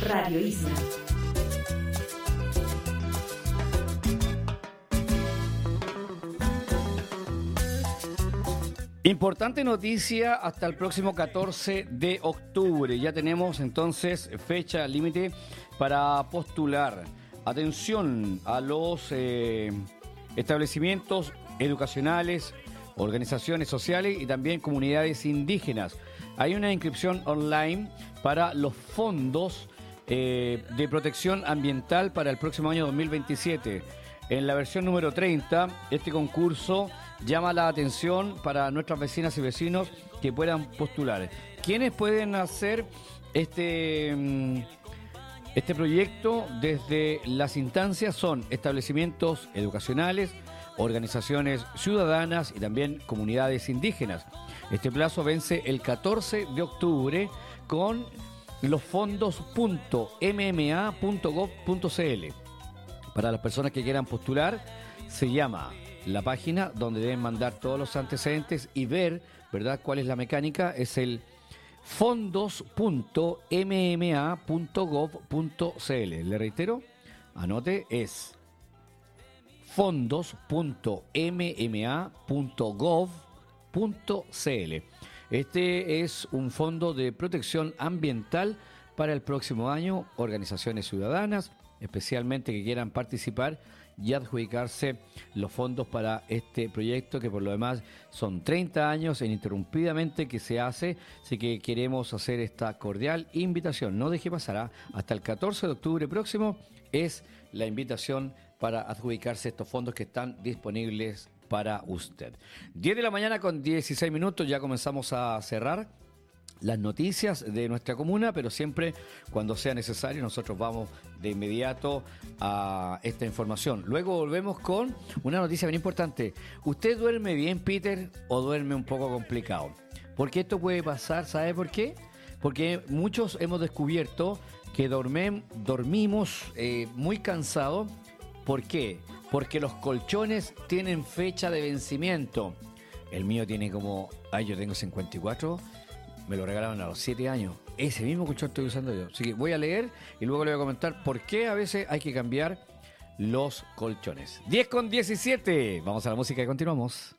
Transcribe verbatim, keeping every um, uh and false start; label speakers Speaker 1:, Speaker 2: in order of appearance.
Speaker 1: Radio Isla.
Speaker 2: Importante noticia hasta el próximo catorce de octubre. Ya tenemos entonces fecha límite para postular. Atención a los eh, establecimientos educacionales, organizaciones sociales y también comunidades indígenas. Hay una inscripción online para los fondos eh, de protección ambiental para el próximo año dos mil veintisiete. En la versión número treinta, este concurso llama la atención para nuestras vecinas y vecinos que puedan postular. ¿Quiénes pueden hacer este, este proyecto? Desde las instancias son establecimientos educacionales, organizaciones ciudadanas y también comunidades indígenas. Este plazo vence el catorce de octubre con los fondos punto m m a punto gov punto c l. Para las personas que quieran postular, se llama la página donde deben mandar todos los antecedentes y ver, ¿verdad?, cuál es la mecánica. Es el fondos punto m m a punto gov punto c l. Le reitero, anote, es fondos punto m m a punto gov punto c l. Este es un fondo de protección ambiental para el próximo año. Organizaciones ciudadanas, especialmente que quieran participar y adjudicarse los fondos para este proyecto, que por lo demás son treinta años ininterrumpidamente que se hace, así que queremos hacer esta cordial invitación. No deje pasar, ¿eh? Hasta el catorce de octubre próximo es la invitación para adjudicarse estos fondos que están disponibles para usted. diez de la mañana con dieciséis minutos, ya comenzamos a cerrar las noticias de nuestra comuna, pero siempre cuando sea necesario nosotros vamos de inmediato a esta información. Luego volvemos con una noticia bien importante. ¿Usted duerme bien, Peter, o duerme un poco complicado? Porque esto puede pasar, ¿sabe por qué? Porque muchos hemos descubierto que dormem, dormimos eh, muy cansados. ¿Por qué? Porque los colchones tienen fecha de vencimiento. El mío tiene como... Ay, yo tengo cincuenta y cuatro... Me lo regalaron a los siete años. Ese mismo colchón estoy usando yo. Así que voy a leer y luego le voy a comentar por qué a veces hay que cambiar los colchones. diez con diecisiete. Vamos a la música y continuamos.